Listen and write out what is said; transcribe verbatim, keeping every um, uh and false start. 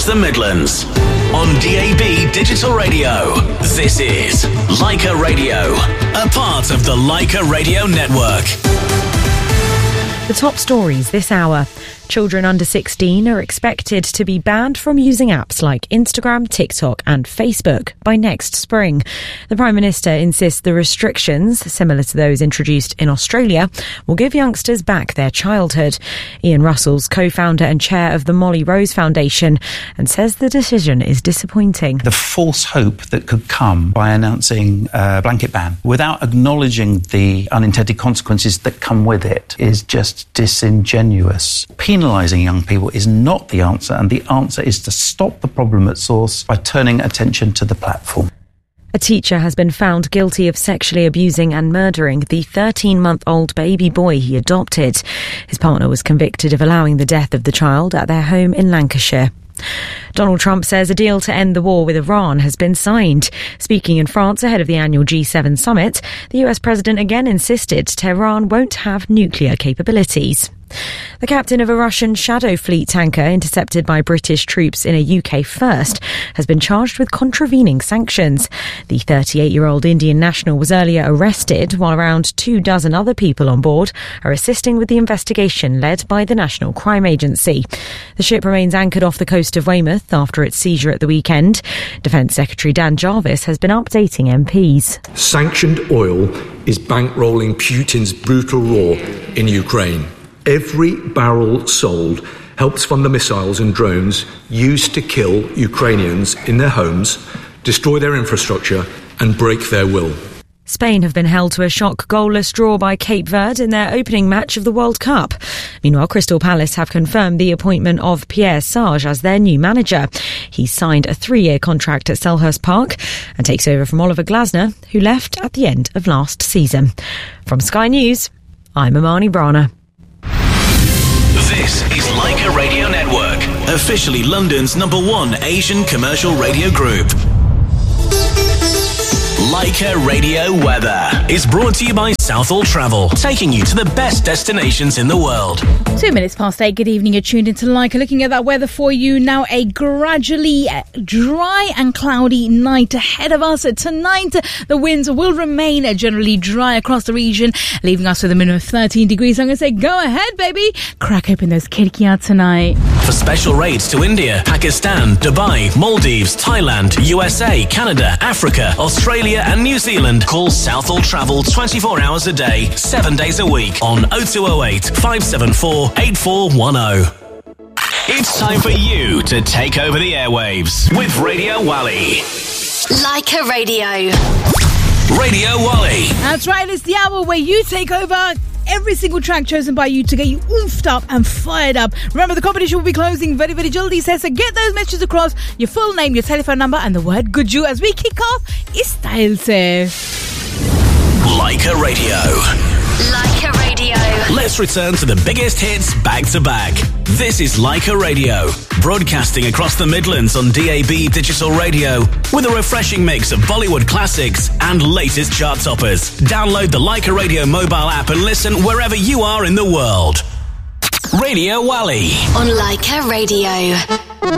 the Midlands. On D A B Digital Radio, this is Leica Radio, a part of the Leica Radio Network. The top stories this hour. Children under sixteen are expected to be banned from using apps like Instagram, TikTok and Facebook by next spring. The Prime Minister insists the restrictions, similar to those introduced in Australia, will give youngsters back their childhood. Ian Russell's co-founder and chair of the Molly Rose Foundation and says the decision is disappointing. The false hope that could come by announcing a blanket ban without acknowledging the unintended consequences that come with it is just disingenuous. Penalising young people is not the answer, and the answer is to stop the problem at source by turning attention to the platform. A teacher has been found guilty of sexually abusing and murdering the thirteen-month-old baby boy he adopted. His partner was convicted of allowing the death of the child at their home in Lancashire. Donald Trump says a deal to end the war with Iran has been signed. Speaking in France ahead of the annual G seven summit, the U S president again insisted Tehran won't have nuclear capabilities. The captain of a Russian Shadow Fleet tanker intercepted by British troops in a U K first has been charged with contravening sanctions. The thirty-eight-year-old Indian national was earlier arrested, while around two dozen other people on board are assisting with the investigation led by the National Crime Agency. The ship remains anchored off the coast of Weymouth after its seizure at the weekend. Defence Secretary Dan Jarvis has been updating M Ps. Sanctioned oil is bankrolling Putin's brutal war in Ukraine. Every barrel sold helps fund the missiles and drones used to kill Ukrainians in their homes, destroy their infrastructure and break their will. Spain have been held to a shock goalless draw by Cape Verde in their opening match of the World Cup. Meanwhile, Crystal Palace have confirmed the appointment of Pierre Sarge as their new manager. He signed a three-year contract at Selhurst Park and takes over from Oliver Glasner, who left at the end of last season. From Sky News, I'm Imani Brana. This is Leica Radio Network, officially London's number one Asian commercial radio group. Leica Radio Weather is brought to you by Southall Travel, taking you to the best destinations in the world. Two minutes past eight. Good evening. You're tuned into Leica. Looking at that weather for you now. A gradually dry and cloudy night ahead of us. Tonight, the winds will remain generally dry across the region, leaving us with a minimum of thirteen degrees. I'm going to say, go ahead, baby. Crack open those khidkiyan tonight. For special rates to India, Pakistan, Dubai, Maldives, Thailand, U S A, Canada, Africa, Australia and New Zealand, call Southall Travel twenty-four hours a day, seven days a week on oh two oh eight, five seven four, eight four one oh. It's time for you to take over the airwaves with Radio Wally. Leica Radio. Radio Wally. That's right, it's the hour where you take over every single track chosen by you to get you oofed up and fired up. Remember, the competition will be closing very, very jaldi, so get those messages across, your full name, your telephone number and the word Guju as we kick off is style se. Leica Radio. Leica Radio. Let's return to the biggest hits back to back. This is Leica Radio, broadcasting across the Midlands on D A B Digital Radio with a refreshing mix of Bollywood classics and latest chart toppers. Download the Leica Radio mobile app and listen wherever you are in the world. Radio Wally on Leica Radio.